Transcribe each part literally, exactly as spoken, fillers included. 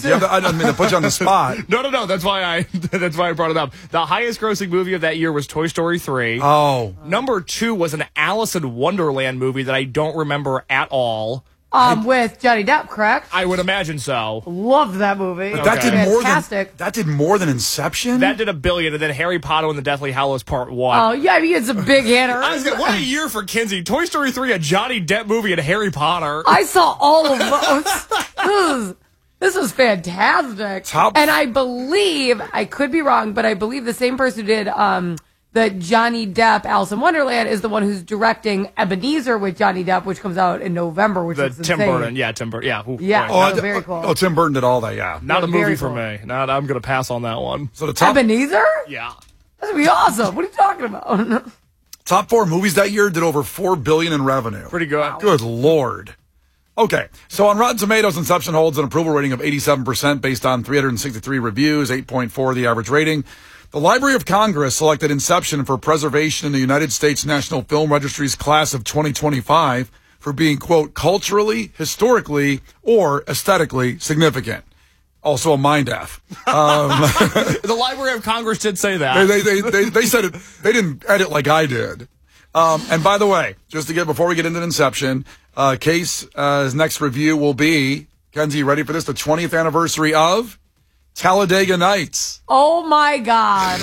Do you have the, I don't mean to put you on the spot. No, no, no. That's why I that's why I brought it up. The highest grossing movie of that year was Toy Story three. Oh. Number two was an Alice in Wonderland movie that I don't remember at all. Um, I, with Johnny Depp, correct? I would imagine so. Loved that movie. But that Okay. did more Fantastic. than that did more than Inception. That did a billion, and then Harry Potter and the Deathly Hallows Part One. Oh yeah, I mean it's a big hitter. I was gonna, what a year for Kinsey. Toy Story three, a Johnny Depp movie, and Harry Potter. I saw all of those. this is this is fantastic. Top- and I believe I could be wrong, but I believe the same person who did um the Johnny Depp Alice in Wonderland is the one who's directing Ebenezer with Johnny Depp, which comes out in November, which the is Tim insane. Burton, yeah, Tim Burton, yeah. Ooh, Yeah. boy. oh, I- very cool. oh, Tim Burton did all that. Yeah. Not Yeah, a movie very for cool. me. Not, I'm going to pass on that one. So the top Ebenezer? Yeah. That's gonna be awesome. What are you talking about? top four movies that year did over four billion in revenue. Pretty good. Good Lord. Okay, so on Rotten Tomatoes, Inception holds an approval rating of eighty-seven percent based on three hundred sixty-three reviews, eight point four the average rating. The Library of Congress selected Inception for preservation in the United States National Film Registry's class of twenty twenty-five for being, quote, culturally, historically, or aesthetically significant. Also a mind F. Um, The Library of Congress did say that. they, they, they, they, they said it, they didn't edit like I did. Um, and by the way, just to get, before we get into Inception, uh, Case, uh, his next review will be, Kenzie, you ready for this? The twentieth anniversary of Talladega Nights. Oh my God.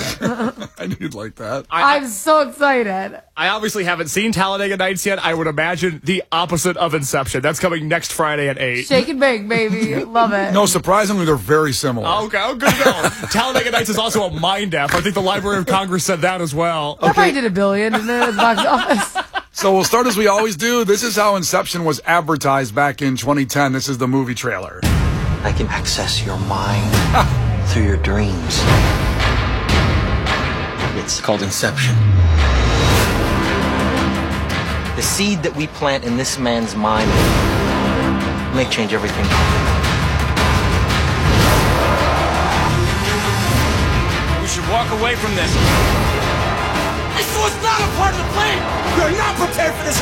I knew you'd like that. I, I'm so excited. I obviously haven't seen Talladega Nights yet. I would imagine the opposite of Inception. That's coming next Friday at eight. Shake and bake, baby. Love it. No, surprisingly, they're very similar. Oh, okay, oh, good to know. Talladega Nights is also a mind F. I think the Library of Congress said that as well. That probably did a billion in the box office. So we'll start as we always do. This is how Inception was advertised back in twenty ten. This is the movie trailer. I can access your mind through your dreams. It's called Inception. The seed that we plant in this man's mind may change everything. We should walk away from this. This was not a part of the plan! You're not prepared for this!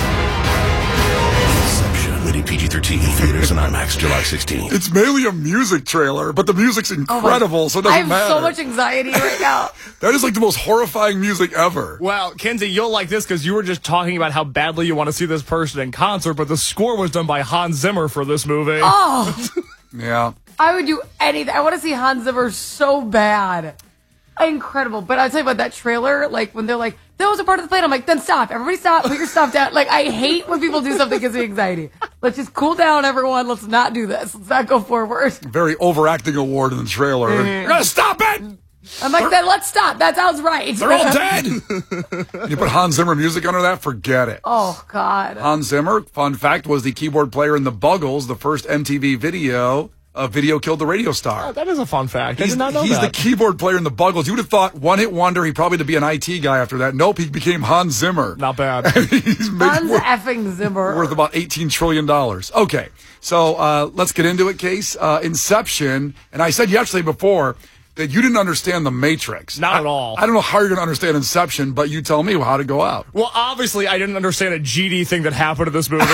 Inception, rated P G thirteen, theaters and IMAX, July sixteenth. It's mainly a music trailer, but the music's incredible, so it doesn't I have matter. so much anxiety right now. That is like the most horrifying music ever. Well, Kenzie, you'll like this because you were just talking about how badly you want to see this person in concert, but the score was done by Hans Zimmer for this movie. Oh, Yeah. I would do anything. I want to see Hans Zimmer so bad. Incredible. But I'll tell you about that trailer, like when they're like, that was a part of the plan. I'm like, then stop. Everybody stop. Put your stuff down. Like, I hate when people do something that gives me anxiety. Let's just cool down, everyone. Let's not do this. Let's not go forward. Very overacting award in the trailer. You're gonna stop it! I'm like, then let's stop. That sounds right. They're all dead! You put Hans Zimmer music under that, forget it. Oh, God. Hans Zimmer, fun fact, was the keyboard player in The Buggles, the first M T V video. A video killed the radio star. Oh, that is a fun fact. I He's, did not know he's that. the keyboard player in The Buggles. You would have thought one hit wonder. He probably to be an I T guy after that. Nope, he became Hans Zimmer. Not bad. He's making Hans worth, effing Zimmer. worth about eighteen trillion dollars. Okay, so uh, let's get into it, Case. Uh, Inception, and I said yesterday before that you didn't understand The Matrix. Not I, at all. I don't know how you're going to understand Inception, but you tell me how to go out. Well, obviously, I didn't understand a G D thing that happened in this movie.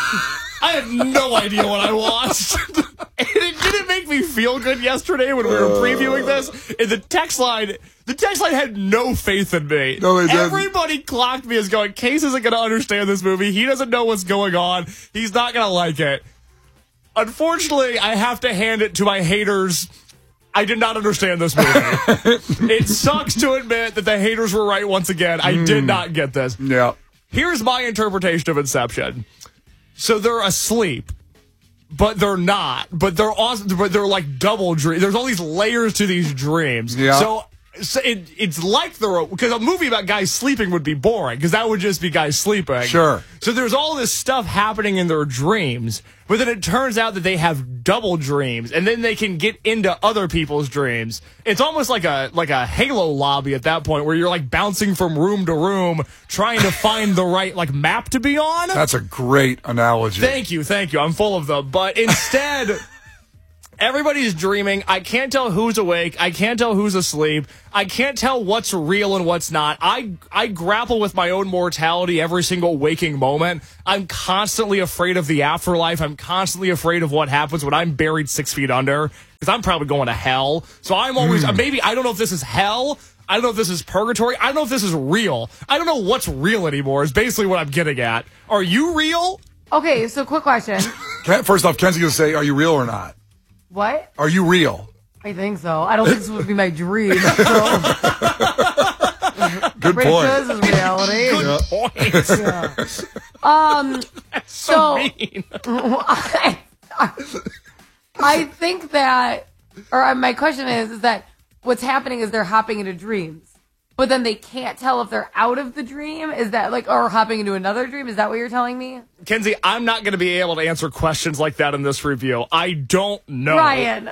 I had no idea what I watched. And it didn't make me feel good yesterday when we were previewing this. And the text line, the text line had no faith in me. No, they didn't. Everybody clocked me as going, Case isn't going to understand this movie. He doesn't know what's going on. He's not going to like it. Unfortunately, I have to hand it to my haters. I did not understand this movie. It sucks to admit that the haters were right once again. I did not get this. Yeah. Here's my interpretation of Inception. So they're asleep, but they're not. But they're also, but they're like double dreams. There's all these layers to these dreams. Yeah. So, so it, it's like they're, because a movie about guys sleeping would be boring, because that would just be guys sleeping. Sure. So there's all this stuff happening in their dreams, but then it turns out that they have double dreams, and then they can get into other people's dreams. It's almost like a like a Halo lobby at that point, where you're like bouncing from room to room, trying to find the right like map to be on. That's a great analogy. Thank you, thank you. I'm full of them. But instead, everybody's dreaming. I can't tell who's awake. I can't tell who's asleep. I can't tell what's real and what's not. I I grapple with my own mortality every single waking moment. I'm constantly afraid of the afterlife. I'm constantly afraid of what happens when I'm buried six feet under. because I'm probably going to hell. So I'm always, Mm. maybe, I don't know if this is hell. I don't know if this is purgatory. I don't know if this is real. I don't know what's real anymore is basically what I'm getting at. Are you real? Okay, so quick question. Ken- First off, Ken's going to say, are you real or not? What? Are you real? I think so. I don't think this would be my dream. So. Good Pretty point. sure this is reality. Good point. Yeah. Um, So, so mean. I, I think that, or my question is, is that what's happening is they're hopping into dreams, but then they can't tell if they're out of the dream. Is that like, or hopping into another dream? Is that what you're telling me? Kenzie, I'm not going to be able to answer questions like that in this review. I don't know. Ryan,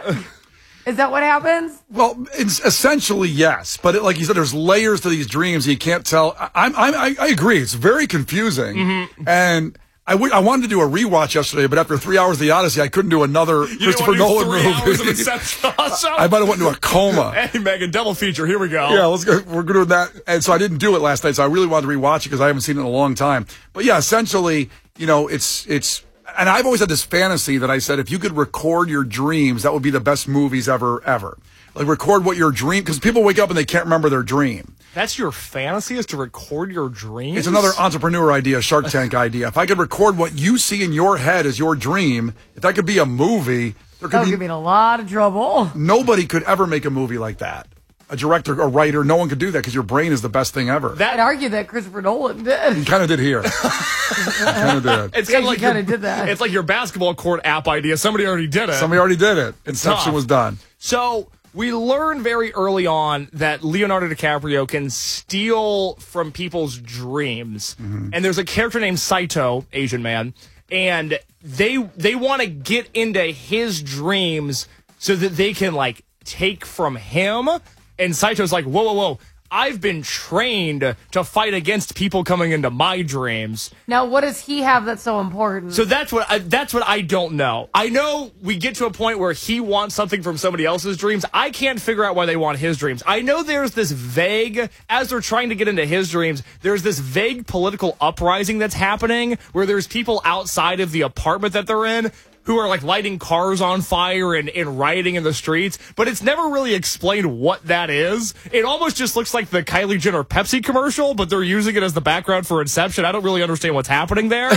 is that what happens? Well, it's essentially yes, but it, like you said, there's layers to these dreams. You can't tell. I, I'm, I'm, I, I agree. It's very confusing, Mm-hmm. and I, w- I wanted to do a rewatch yesterday, but after three hours of The Odyssey, I couldn't do another You Christopher didn't want to do Nolan three hours of movie. Inception also? I might have went into a coma. Hey, Megan, double feature. Here we go. Yeah, let's go. We're doing that, and so I didn't do it last night. So I really wanted to rewatch it because I haven't seen it in a long time. But yeah, essentially, you know, it's it's. And I've always had this fantasy that I said if you could record your dreams, that would be the best movies ever, ever. Like record what your dream, because people wake up and they can't remember their dream. That's your fantasy, is to record your dreams? It's another entrepreneur idea, Shark Tank idea. If I could record what you see in your head as your dream, if that could be a movie, there That could would be be in a lot of trouble. nobody could ever make a movie like that. A director, a writer, no one could do that because your brain is the best thing ever. I'd That, argue that Christopher Nolan did. You kind of did here. kind of did. it's Yeah, kind of you like kinda your, did that. It's like your basketball court app idea. Somebody already did it. Somebody already did it. Inception tough. was done. So we learn very early on that Leonardo DiCaprio can steal from people's dreams. Mm-hmm. And there's a character named Saito, Asian man, and they they want to get into his dreams so that they can like take from him. And Saito's like, whoa, whoa, whoa. I've been trained to fight against people coming into my dreams. Now, what does he have that's so important? So that's what I, that's what I don't know. I know we get to a point where he wants something from somebody else's dreams. I can't figure out why they want his dreams. I know there's this vague, as they're trying to get into his dreams, there's this vague political uprising that's happening where there's people outside of the apartment that they're in who are like lighting cars on fire and, and rioting in the streets, but it's never really explained what that is. It almost just looks like the Kylie Jenner Pepsi commercial, but they're using it as the background for Inception. I don't really understand what's happening there.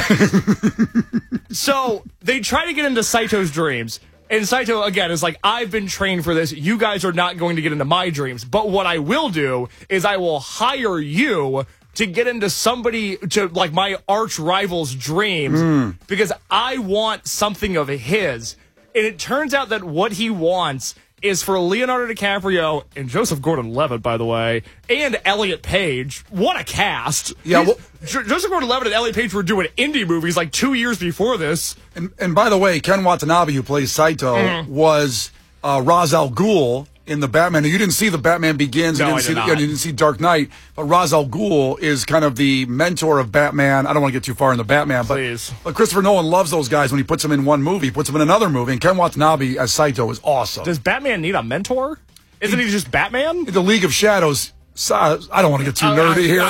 So they try to get into Saito's dreams. And Saito, again, is like, I've been trained for this. You guys are not going to get into my dreams. But what I will do is I will hire you to get into somebody, to like my arch rival's dreams, Mm. because I want something of his. And it turns out that what he wants is for Leonardo DiCaprio and Joseph Gordon-Levitt, by the way, and Elliot Page. What a cast. Yeah, He's- well- Jo- Joseph Gordon-Levitt and Elliot Page were doing indie movies like two years before this. And, and by the way, Ken Watanabe, who plays Saito, Mm-hmm. was uh, Ra's al Ghul in the Batman. You didn't see the Batman Begins. No, you I didn't see did the, not. you didn't see Dark Knight. But Ra's al Ghul is kind of the mentor of Batman. I don't want to get too far in the Batman, but, Please. but Christopher Nolan loves those guys when he puts them in one movie, he puts them in another movie. And Ken Watanabe as Saito is awesome. Does Batman need a mentor? Isn't he just Batman? the League of Shadows. So- I don't want to get too Oh, nerdy I- here.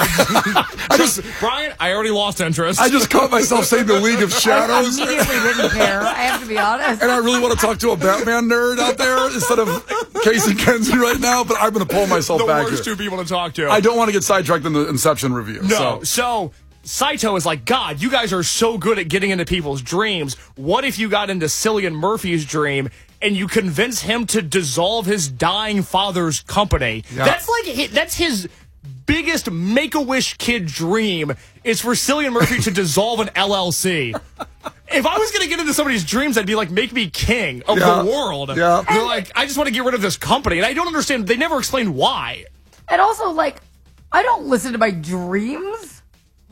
I just Brian, I already lost interest. I just caught myself saying the League of I Shadows. immediately didn't care. I have to be honest. And I really want to talk to a Batman nerd out there instead of Casey Kenzie right now, but I'm going to pull myself the back worst here. two people to talk to. I don't want to get sidetracked in the Inception review. No. So. So Saito is like, God, you guys are so good at getting into people's dreams. What if you got into Cillian Murphy's dream and you convince him to dissolve his dying father's company? Yeah. That's like hi- that's his biggest Make-A-Wish kid dream, is for Cillian Murphy to dissolve an L L C. If I was going to get into somebody's dreams, I'd be like, make me king of Yeah. the world. Yeah. They're like, I just want to get rid of this company. And I don't understand. They never explain why. And also, like, I don't listen to my dreams.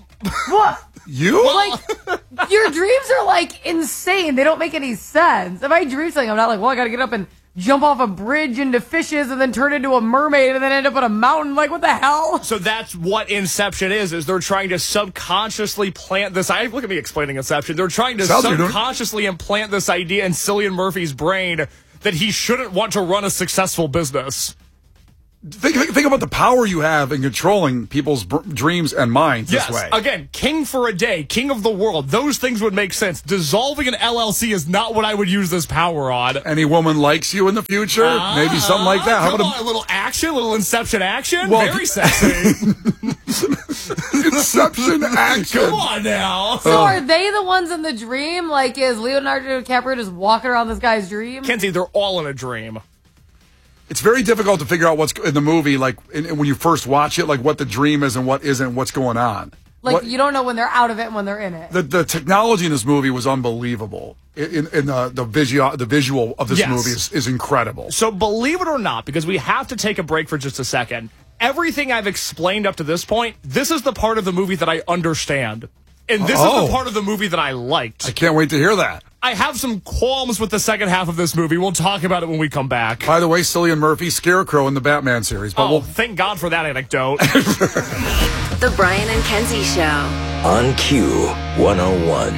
What? You? Like, your dreams are, like, insane. They don't make any sense. If I dream something, I'm not like, well, I gotta get up and jump off a bridge into fishes and then turn into a mermaid and then end up on a mountain. Like, what the hell? So that's what Inception is, is they're trying to subconsciously plant this. I look at me explaining Inception. They're trying to Sounds like you're doing- subconsciously implant this idea in Cillian Murphy's brain that he shouldn't want to run a successful business. Think, think, think about the power you have in controlling people's br- dreams and minds yes, this way. Again, king for a day, king of the world. Those things would make sense. Dissolving an L L C is not what I would use this power on. Any woman likes you in the future? Uh, Maybe something like that. How Come about on, a, a little action, a little Inception action? Well, Very sexy. Inception action? Come on now. So are they the ones in the dream? Like, is Leonardo DiCaprio just walking around this guy's dream? Kenzie, they're all in a dream. It's very difficult to figure out what's in the movie, like in, when you first watch it, like what the dream is and what isn't, what's going on. Like, what, you don't know when they're out of it and when they're in it. the the technology in this movie was unbelievable. In, in the the visual the visual of this Yes. movie is, is incredible. So believe it or not, because we have to take a break for just a second, everything I've explained up to this point, this is the part of the movie that I understand. And this Oh. is the part of the movie that I liked. I can't wait to hear that. I have some qualms with the second half of this movie. We'll talk about it when we come back. By the way, Cillian Murphy, Scarecrow in the Batman series. But Oh, we'll, thank God for that anecdote. The Brian and Kenzie Show. On Q one oh one.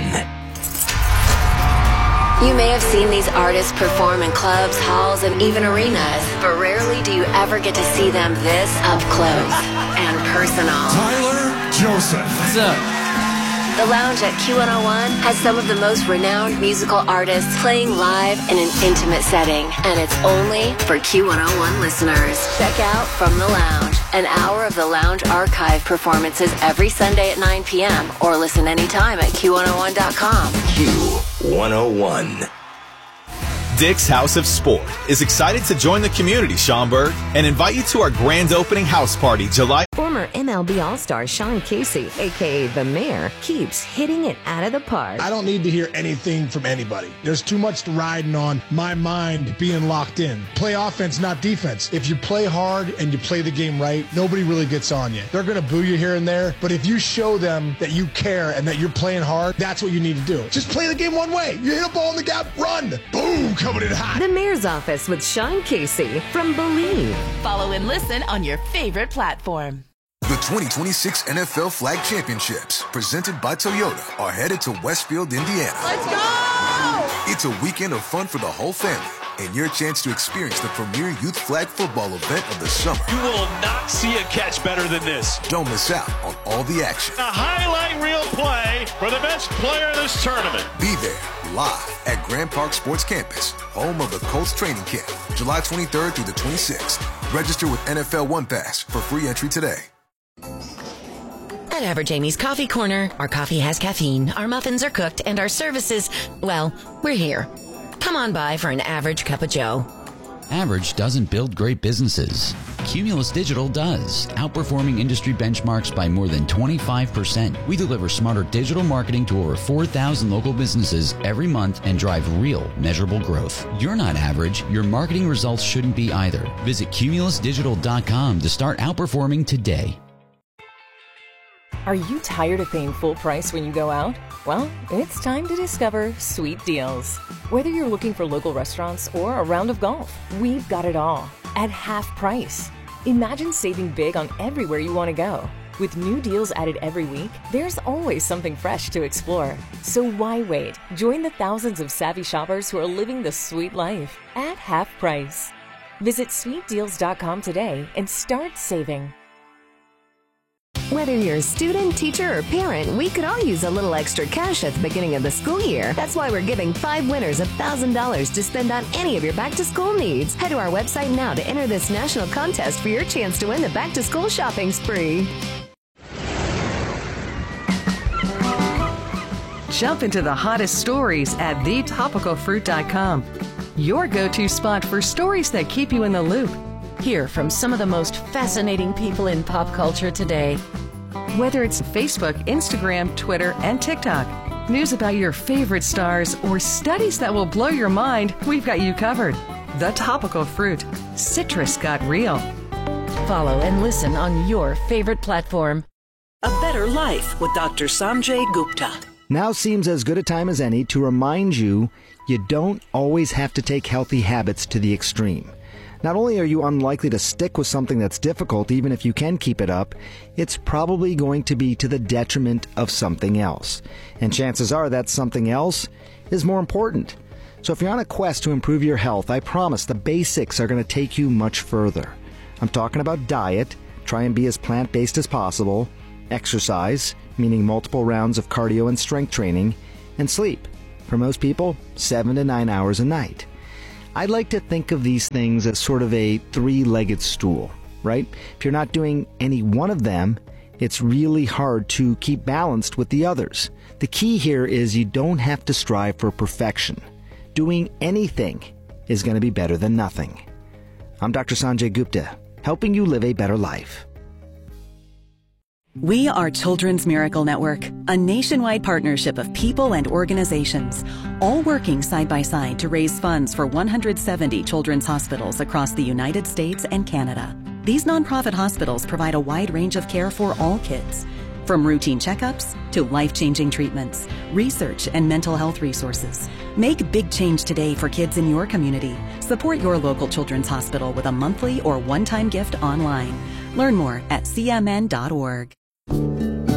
You may have seen these artists perform in clubs, halls, and even arenas, but rarely do you ever get to see them this up close and personal. Tyler Joseph. What's up? The Lounge at Q one oh one has some of the most renowned musical artists playing live in an intimate setting, and it's only for Q one oh one listeners. Check out From the Lounge, an hour of the Lounge archive performances every Sunday at nine p.m. or listen anytime at Q one oh one dot com. Q one oh one. Dick's House of Sport is excited to join the community, Schaumburg, and invite you to our grand opening house party July. Former M L B All-Star Sean Casey, a k a. The Mayor, keeps hitting it out of the park. I don't need to hear anything from anybody. There's too much riding on my mind being locked in. Play offense, not defense. If you play hard and you play the game right, nobody really gets on you. They're going to boo you here and there, but if you show them that you care and that you're playing hard, that's what you need to do. Just play the game one way. You hit a ball in the gap, run. Boom, coming in hot. The Mayor's Office with Sean Casey from Believe. Follow and listen on your favorite platform. The twenty twenty-six N F L Flag Championships, presented by Toyota, are headed to Westfield, Indiana. Let's go! It's a weekend of fun for the whole family and your chance to experience the premier youth flag football event of the summer. You will not see a catch better than this. Don't miss out on all the action. A highlight reel play for the best player of this tournament. Be there live at Grand Park Sports Campus, home of the Colts training camp, July twenty-third through the twenty-sixth. Register with N F L One Pass for free entry today. At Average Amy's Coffee Corner, our coffee has caffeine, our muffins are cooked, and our services, well, we're here. Come on by for an average cup of joe. Average doesn't build great businesses. Cumulus Digital does, outperforming industry benchmarks by more than twenty-five percent. We deliver smarter digital marketing to over four thousand local businesses every month and drive real, measurable growth. You're not average. Your marketing results shouldn't be either. Visit cumulus digital dot com to start outperforming today. Are you tired of paying full price when you go out? Well, it's time to discover Sweet Deals. Whether you're looking for local restaurants or a round of golf, we've got it all at half price. Imagine saving big on everywhere you want to go. With new deals added every week, there's always something fresh to explore. So why wait? Join the thousands of savvy shoppers who are living the sweet life at half price. Visit sweet deals dot com today and start saving. Whether you're a student, teacher, or parent, we could all use a little extra cash at the beginning of the school year. That's why we're giving five winners one thousand dollars to spend on any of your back-to-school needs. Head to our website now to enter this national contest for your chance to win the back-to-school shopping spree. Jump into the hottest stories at the topical fruit dot com. Your go-to spot for stories that keep you in the loop. Hear from some of the most fascinating people in pop culture today. Whether it's Facebook, Instagram, Twitter, and TikTok, news about your favorite stars, or studies that will blow your mind, we've got you covered. The Topical Fruit. Citrus got real. Follow and listen on your favorite platform. A Better Life with Doctor Sanjay Gupta. Now seems as good a time as any to remind you you don't always have to take healthy habits to the extreme. Not only are you unlikely to stick with something that's difficult, even if you can keep it up, it's probably going to be to the detriment of something else. And chances are that something else is more important. So if you're on a quest to improve your health, I promise the basics are going to take you much further. I'm talking about diet, try and be as plant-based as possible, exercise, meaning multiple rounds of cardio and strength training, and sleep. For most people, seven to nine hours a night. I like to think of these things as sort of a three-legged stool, right? If you're not doing any one of them, it's really hard to keep balanced with the others. The key here is you don't have to strive for perfection. Doing anything is going to be better than nothing. I'm Doctor Sanjay Gupta, helping you live a better life. We are Children's Miracle Network, a nationwide partnership of people and organizations, all working side by side to raise funds for one hundred seventy children's hospitals across the United States and Canada. These nonprofit hospitals provide a wide range of care for all kids, from routine checkups to life-changing treatments, research, and mental health resources. Make big change today for kids in your community. Support your local children's hospital with a monthly or one-time gift online. Learn more at c m n dot org.